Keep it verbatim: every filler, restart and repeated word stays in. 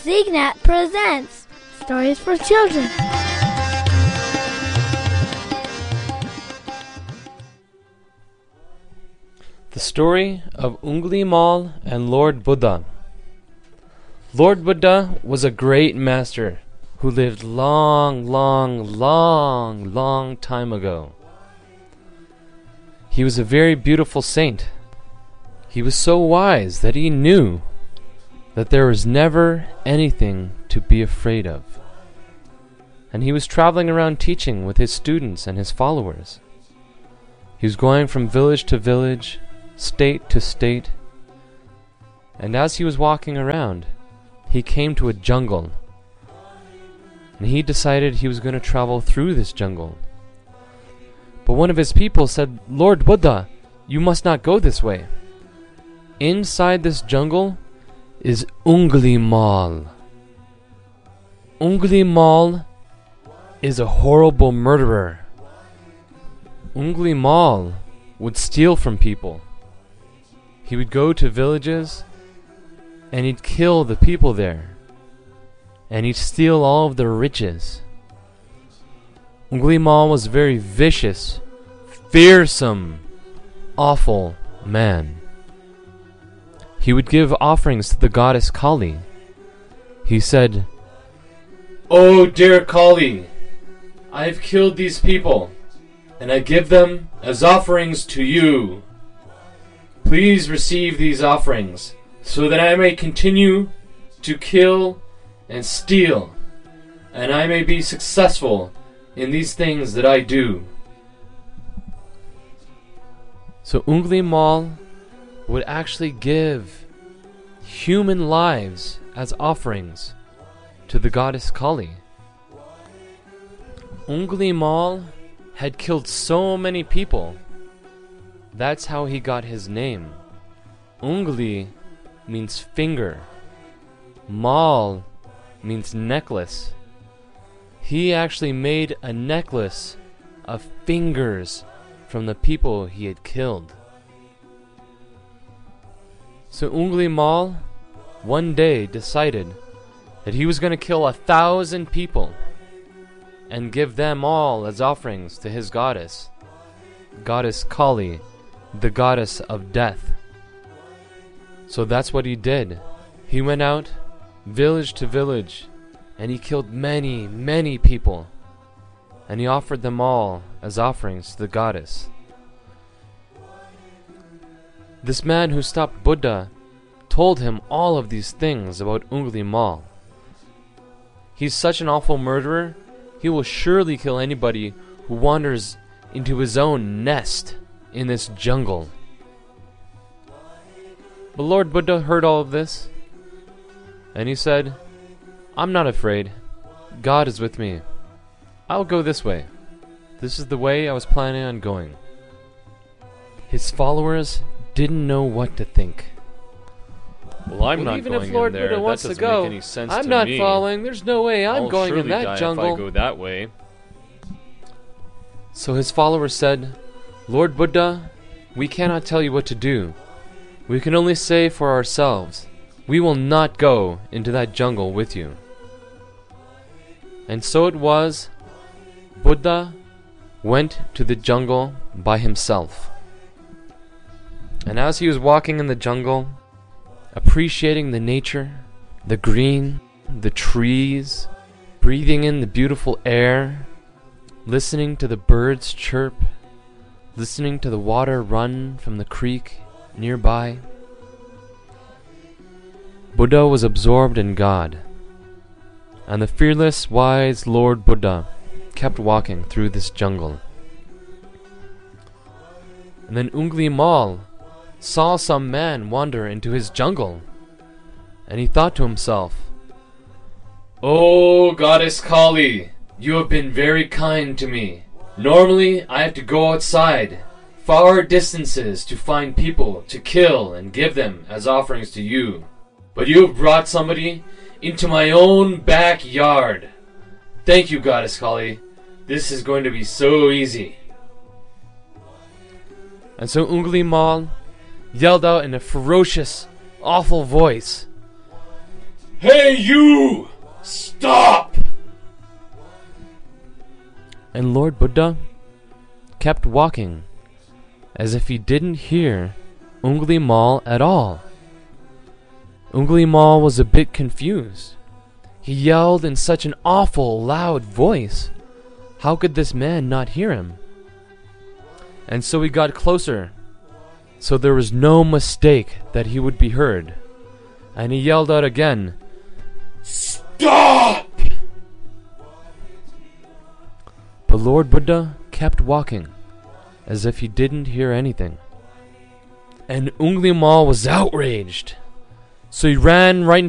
Zignat presents Stories for Children. The story of Ungli Mal and Lord Buddha. Lord Buddha was a great master who lived long, long, long, long time ago. He was a very beautiful saint. He was so wise that he knew that there was never anything to be afraid of. And he was traveling around teaching with his students and his followers. He was going from village to village, state to state, and as he was walking around, he came to a jungle, and he decided he was going to travel through this jungle. But one of his people said, "Lord Buddha, you must not go this way. Inside this jungle is Ungli Mal. Ungli Mal is a horrible murderer. Ungli Mal would steal from people. He would go to villages and he'd kill the people there. And he'd steal all of their riches. Ungli Mal was a very vicious, fearsome, awful man. He would give offerings to the goddess Kali. He said, "Oh dear Kali, I have killed these people, and I give them as offerings to you. Please receive these offerings, so that I may continue to kill and steal, and I may be successful in these things that I do." So Ungli Mal would actually give human lives as offerings to the goddess Kali. Ungli Mal had killed so many people. That's how he got his name. Ungli means finger. Mal means necklace. He actually made a necklace of fingers from the people he had killed. So Ungli Mal one day decided that he was going to kill a thousand people and give them all as offerings to his goddess, goddess Kali, the goddess of death. So that's what he did. He went out village to village and he killed many, many people, and he offered them all as offerings to the goddess. This man who stopped Buddha told him all of these things about Ungli Mal. He's such an awful murderer, he will surely kill anybody who wanders into his own nest in this jungle. But Lord Buddha heard all of this, and he said, "I'm not afraid. God is with me. I'll go this way. This is the way I was planning on going." His followers didn't know what to think. "Well, I'm well, not even going if Lord in there. Buddha wants that to doesn't go, make any sense I'm to not me. following. There's no way I'm I'll going in surely that die jungle." if I go that way. So his followers said, "Lord Buddha, we cannot tell you what to do. We can only say for ourselves, we will not go into that jungle with you." And so it was, Buddha went to the jungle by himself. And as he was walking in the jungle, appreciating the nature, the green, the trees, breathing in the beautiful air, listening to the birds chirp, listening to the water run from the creek nearby, Buddha was absorbed in God. And the fearless, wise Lord Buddha kept walking through this jungle. And then Ungli Mal saw some man wander into his jungle, and he thought to himself, "Oh, goddess Kali, you have been very kind to me. Normally, I have to go outside, far distances, to find people to kill and give them as offerings to you. But you have brought somebody into my own backyard. Thank you, goddess Kali. This is going to be so easy." And so Ungli Mal yelled out in a ferocious, awful voice, Hey you! Stop! And Lord Buddha kept walking, as if he didn't hear Ungli Mal at all. Ungli Mal was a bit confused. He yelled in such an awful loud voice. How could this man not hear him? And so he got closer, so there was no mistake that he would be heard. And he yelled out again, "Stop!" But Lord Buddha kept walking, as if he didn't hear anything. And Ungli Mal was outraged. So he ran right in